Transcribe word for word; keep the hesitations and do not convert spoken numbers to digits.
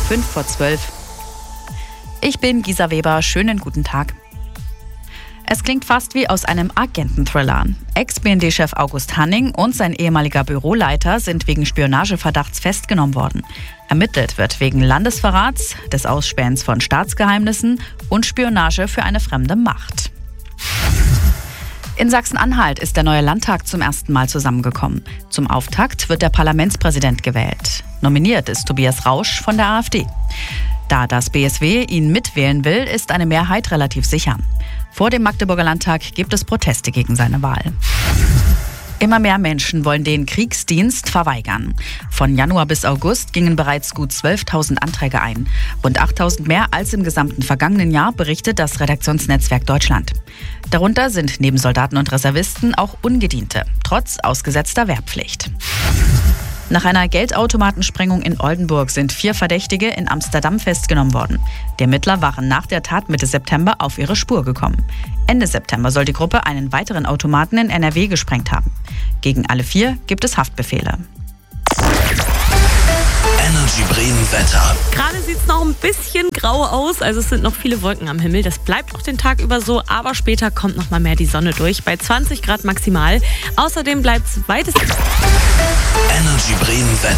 fünf vor zwölf. Ich bin Gisa Weber, schönen guten Tag. Es klingt fast wie aus einem Agenten-Thriller. Ex-B N D-Chef August Hanning und sein ehemaliger Büroleiter sind wegen Spionageverdachts festgenommen worden. Ermittelt wird wegen Landesverrats, des Ausspähens von Staatsgeheimnissen und Spionage für eine fremde Macht. In Sachsen-Anhalt ist der neue Landtag zum ersten Mal zusammengekommen. Zum Auftakt wird der Parlamentspräsident gewählt. Nominiert ist Tobias Rausch von der AfD. Da das B S W ihn mitwählen will, ist eine Mehrheit relativ sicher. Vor dem Magdeburger Landtag gibt es Proteste gegen seine Wahl. Immer mehr Menschen wollen den Kriegsdienst verweigern. Von Januar bis August gingen bereits gut zwölftausend Anträge ein. Rund achttausend mehr als im gesamten vergangenen Jahr, berichtet das Redaktionsnetzwerk Deutschland. Darunter sind neben Soldaten und Reservisten auch Ungediente, trotz ausgesetzter Wehrpflicht. Nach einer Geldautomatensprengung in Oldenburg sind vier Verdächtige in Amsterdam festgenommen worden. Die Ermittler waren nach der Tat Mitte September auf ihre Spur gekommen. Ende September soll die Gruppe einen weiteren Automaten in N R W gesprengt haben. Gegen alle vier gibt es Haftbefehle. Energy Bremen Wetter. Gerade sieht es noch ein bisschen grau aus, also es sind noch viele Wolken am Himmel. Das bleibt auch den Tag über so, aber später kommt noch mal mehr die Sonne durch, bei zwanzig Grad maximal. Außerdem bleibt es weitestgehend... Energy Bremen Wetter.